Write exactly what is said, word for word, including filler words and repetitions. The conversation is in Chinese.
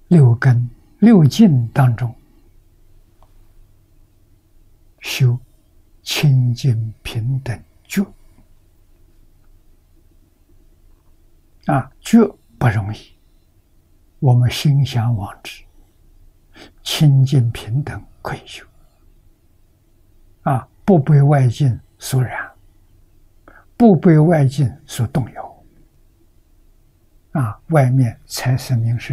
六根六境当中修清净平等觉啊，觉不容易，我们心向往之，清净平等可以修啊，不被外境所染，不被外境所动摇啊，外面财色名食